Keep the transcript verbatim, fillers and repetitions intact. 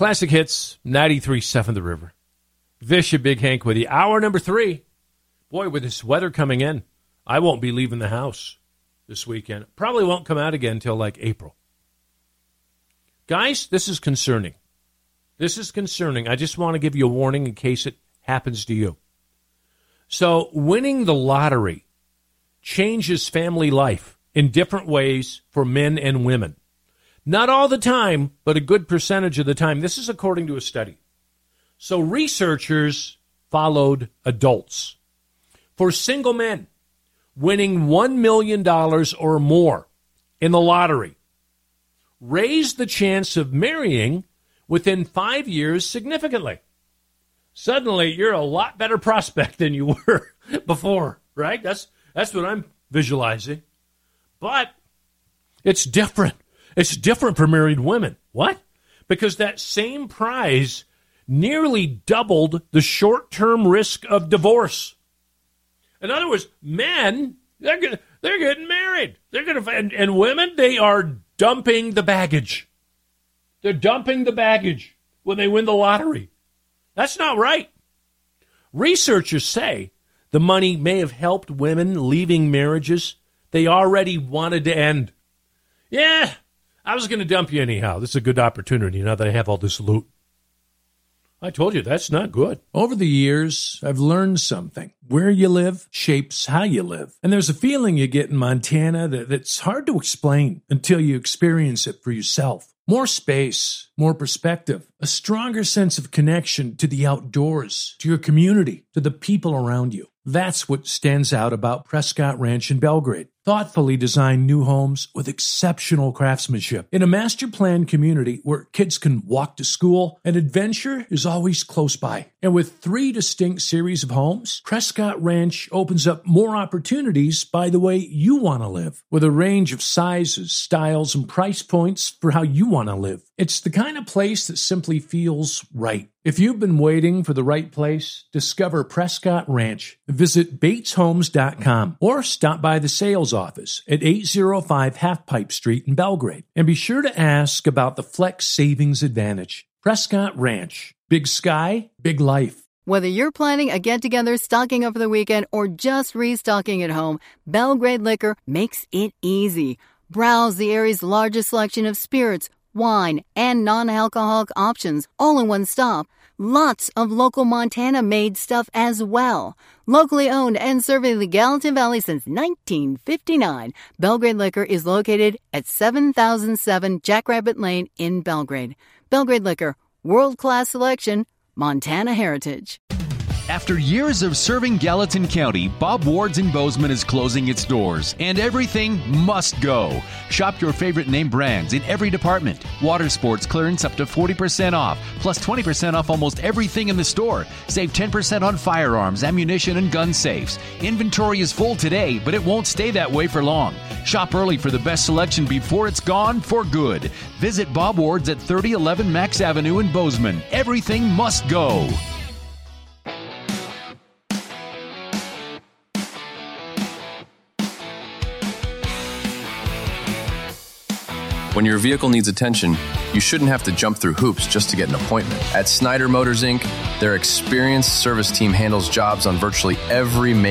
Classic Hits, ninety-three point seven The River. Vish and Big Hank with you. Hour number three. Boy, with this weather coming in, I won't be leaving the house this weekend. Probably won't come out again until like April. Guys, this is concerning. This is concerning. I just want to give you a warning in case it happens to you. So, winning the lottery changes family life in different ways for men and women. Not all the time, but a good percentage of the time. This is according to a study. So researchers followed adults. For single men, winning one million dollars or more in the lottery raised the chance of marrying within five years significantly. Suddenly, you're a lot better prospect than you were before, right? That's that's what I'm visualizing. But it's different. It's different for married women. What? Because that same prize nearly doubled the short-term risk of divorce. In other words, men, they're gonna, they're getting married. They're gonna, and, and women, they are dumping the baggage. They're dumping the baggage when they win the lottery. That's not right. Researchers say the money may have helped women leaving marriages they already wanted to end. Yeah, I was going to dump you anyhow. This is a good opportunity now that I have all this loot. I told you, that's not good. Over the years, I've learned something. Where you live shapes how you live. And there's a feeling you get in Montana that, that's hard to explain until you experience it for yourself. More space, more perspective, a stronger sense of connection to the outdoors, to your community, to the people around you. That's what stands out about Prescott Ranch in Belgrade. Thoughtfully designed new homes with exceptional craftsmanship in a master-planned community where kids can walk to school and adventure is always close by. And with three distinct series of homes, Prescott Ranch opens up more opportunities by the way you want to live, with a range of sizes, styles, and price points for how you want to live. It's the kind of place that simply feels right. If you've been waiting for the right place, discover Prescott Ranch. Visit Bates Homes dot com or stop by the sales office at eight oh five Half Pipe Street in Belgrade. And be sure to ask about the Flex Savings Advantage. Prescott Ranch. Big sky, big life. Whether you're planning a get-together, stocking over the weekend, or just restocking at home, Belgrade Liquor makes it easy. Browse the area's largest selection of spirits, wine, and non-alcoholic options, all in one stop. Lots of local Montana-made stuff as well. Locally owned and serving the Gallatin Valley since nineteen fifty-nine, Belgrade Liquor is located at seven thousand seven Jackrabbit Lane in Belgrade. Belgrade Liquor, world-class selection, Montana heritage. After years of serving Gallatin County, Bob Ward's in Bozeman is closing its doors, and everything must go. Shop your favorite name brands in every department. Water sports clearance up to forty percent off, plus twenty percent off almost everything in the store. Save ten percent on firearms, ammunition, and gun safes. Inventory is full today, but it won't stay that way for long. Shop early for the best selection before it's gone for good. Visit Bob Ward's at thirty eleven Max Avenue in Bozeman. Everything must go. When your vehicle needs attention, you shouldn't have to jump through hoops just to get an appointment. At Snyder Motors, Incorporated, their experienced service team handles jobs on virtually every major